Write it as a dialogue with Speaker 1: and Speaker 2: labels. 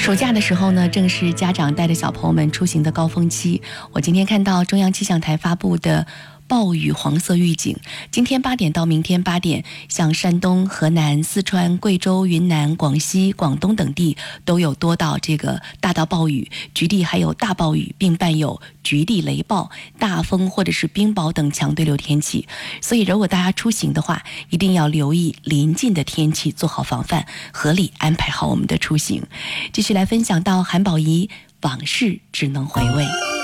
Speaker 1: 暑假的时候呢，正是家长带着小朋友们出行的高峰期。我今天看到中央气象台发布的暴雨黄色预警，今天8点到明天8点，像山东、河南、四川、贵州、云南、广西、广东等地都有多到大到暴雨，局地还有大暴雨，并伴有局地雷暴、大风或者是冰雹等强对流天气。所以如果大家出行的话，一定要留意临近的天气，做好防范，合理安排好我们的出行。继续来分享到韩宝仪，往事只能回味。